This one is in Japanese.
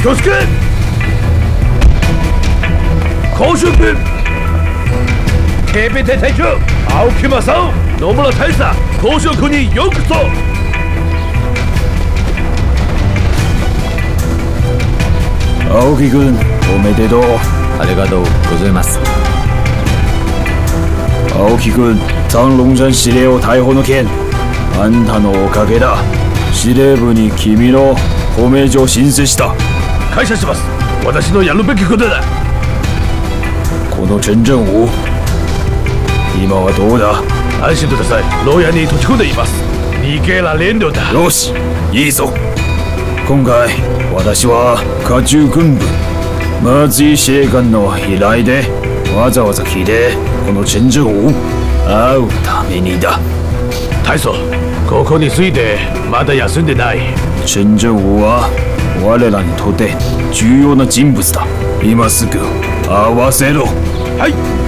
挙式。講習君、警備隊隊長青木正夫、野村大佐、講習君にようこそ。 青木君、おめでとう。 ありがとうございます。 青木君、残龍山司令を逮捕の件、あんたのおかげだ。司令部に君の褒め状を申請した。 感謝します。私のやるべきことだ。 この陳正武、今はどうだ？ 安心ください。牢屋に閉じ込んでいます。逃げられんのだ。 よし、いいぞ。今回私は家中軍部松井司令官の依頼でわざわざ来てこの陳正武会うためにだ。 大佐、ここについてまだ休んでない。 陳正武は我らにとって重要な人物だ。今すぐ会わせろ。 はい。